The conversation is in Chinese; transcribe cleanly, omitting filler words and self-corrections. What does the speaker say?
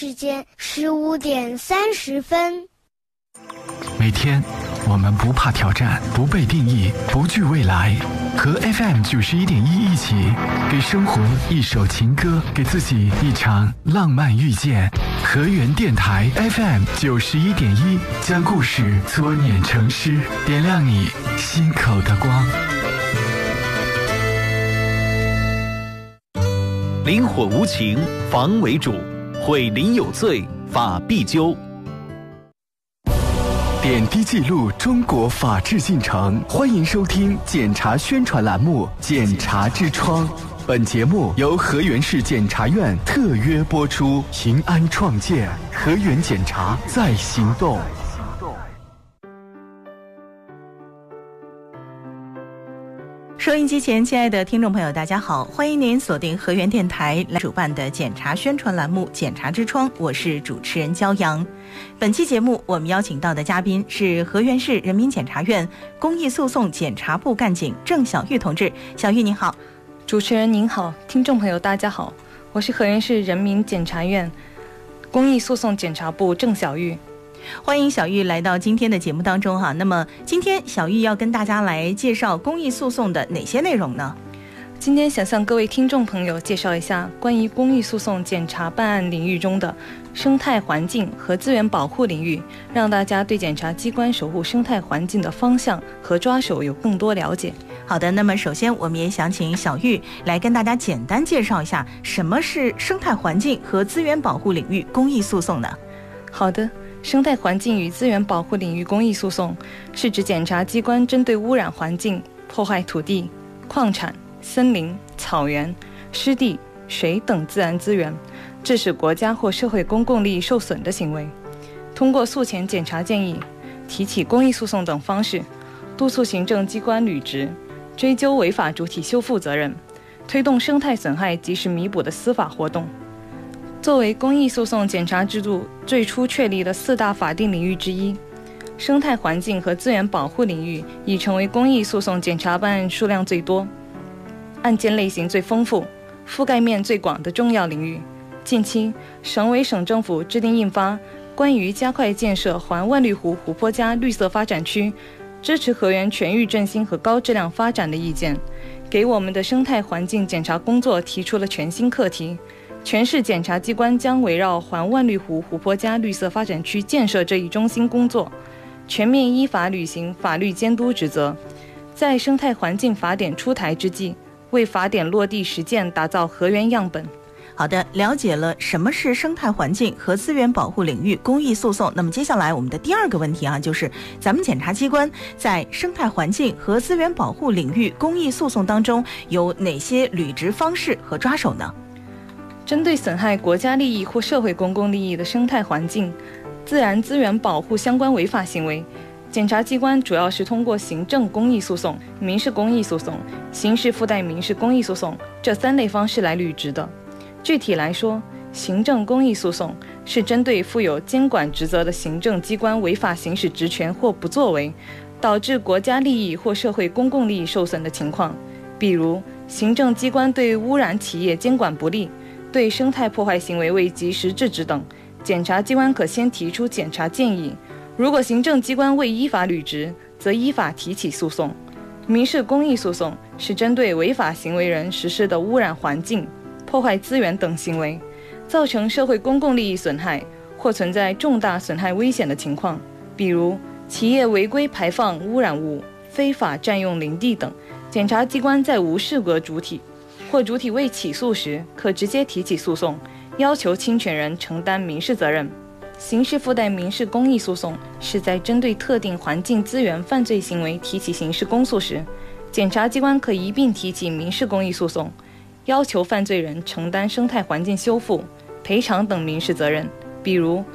时间15:30。 每天我们不怕挑战，不被定义，不惧未来，和 FM91.1一起给生活一首情歌，给自己一场浪漫遇见。河源电台 FM91.1，将故事搓捻成诗，点亮你心口的光。 灵火无情，防为主；毁邻有罪，法必究。 点滴记录中国法治进程，欢迎收听检察宣传栏目《检察之窗》。本节目由河源市检察院特约播出，平安创建，河源检察在行动。 收音机前亲爱的听众朋友大家好，欢迎您锁定河源电台来主办的检察宣传栏目《检察之窗》，我是主持人焦阳。本期节目我们邀请到的嘉宾是河源市人民检察院公益诉讼检察部干警郑小玉同志。小玉您好。 主持人您好，听众朋友大家好，我是河源市人民检察院公益诉讼检察部郑小玉。 欢迎小玉来到今天的节目当中哈。那么今天小玉要跟大家来介绍公益诉讼的哪些内容呢？ 今天想向各位听众朋友介绍一下关于公益诉讼检察办案领域中的生态环境和资源保护领域，让大家对检察机关守护生态环境的方向和抓手有更多了解。 好的，那么首先我们也想请小玉来跟大家简单介绍一下什么是生态环境和资源保护领域公益诉讼呢？ 好的，生态环境与资源保护领域公益诉讼是指检察机关针对污染环境、破坏土地、矿产、森林、草原、湿地、水等自然资源，致使国家或社会公共利益受损的行为，通过诉前检察建议、提起公益诉讼等方式，督促行政机关履职，追究违法主体修复责任，推动生态损害及时弥补的司法活动。作为公益诉讼检察制度最初确立的4大法定领域之一，生态环境和资源保护领域已成为公益诉讼检察办案数量最多、案件类型最丰富、覆盖面最广的重要领域。近期，省委省政府制定印发《关于加快建设环万绿湖湖泊加绿色发展区，支持河源全域振兴和高质量发展的意见》，给我们的生态环境检察工作提出了全新课题。全市检察机关将围绕环万绿湖湖泊加绿色发展区建设这一中心工作，全面依法履行法律监督职责，在生态环境法典出台之际，为法典落地实践打造河源样本。 好的，了解了什么是生态环境和资源保护领域公益诉讼。那么接下来我们的第二个问题啊，就是咱们检察机关在生态环境和资源保护领域公益诉讼当中有哪些履职方式和抓手呢？ 针对损害国家利益或社会公共利益的生态环境、自然资源保护相关违法行为，检察机关主要是通过行政公益诉讼、民事公益诉讼、刑事附带民事公益诉讼这3类方式来履职的。具体来说，行政公益诉讼是针对负有监管职责的行政机关违法行使职权或不作为，导致国家利益或社会公共利益受损的情况，比如行政机关对污染企业监管不力，对生态破坏行为未及时制止等，检察机关可先提出检察建议，如果行政机关未依法履职，则依法提起诉讼。民事公益诉讼是针对违法行为人实施的污染环境、破坏资源等行为，造成社会公共利益损害或存在重大损害危险的情况，比如企业违规排放污染物、非法占用林地等，检察机关在无事革主体或主体未起诉时，可直接提起诉讼，要求侵权人承担民事责任。刑事附带民事公益诉讼是在针对特定环境资源犯罪行为提起刑事公诉时，检察机关可一并提起民事公益诉讼，要求犯罪人承担生态环境修复、赔偿等民事责任，比如